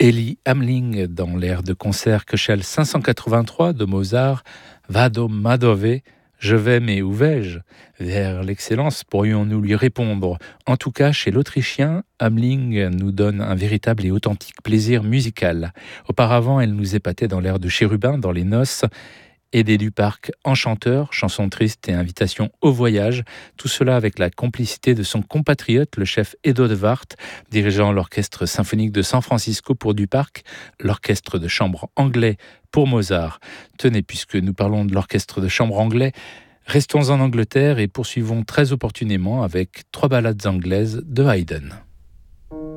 Elie Hamling dans l'air de concert Köchel 583 de Mozart, Vado ma dove, je vais mais où vais-je? Vers l'excellence pourrions-nous lui répondre. En tout cas, chez l'Autrichien, Hamling nous donne un véritable et authentique plaisir musical. Auparavant, elle nous épatait dans l'air de Chérubin, dans Les Noces, Aidé du Parc, Enchanteur, chanson triste et invitation au voyage, tout cela avec la complicité de son compatriote, le chef Edo de Wart, dirigeant l'orchestre symphonique de San Francisco pour du Parc, l'orchestre de chambre anglais pour Mozart. Tenez, puisque nous parlons de l'orchestre de chambre anglais, restons en Angleterre et poursuivons très opportunément avec 3 ballades anglaises de Haydn.